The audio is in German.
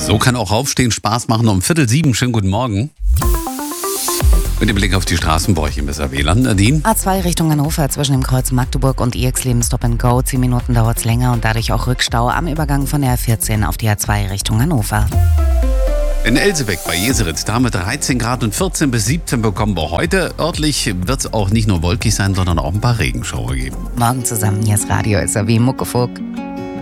So kann auch Aufstehen Spaß machen. Um 6:45. Schönen guten Morgen. Mit dem Blick auf die Straßen brauche ich ein besser WLAN. Nadine? A2 Richtung Hannover zwischen dem Kreuz Magdeburg und Irxleben Stop and Go. 10 Minuten dauert es länger und dadurch auch Rückstau am Übergang von der A14 auf die A2 Richtung Hannover. In Elsebeck bei Jeseritz, da mit 13 Grad und 14 bis 17 bekommen wir heute. Örtlich wird es auch nicht nur wolkig sein, sondern auch ein paar Regenschauer geben. Morgen zusammen, hier ist Radio SAW Muckefuck.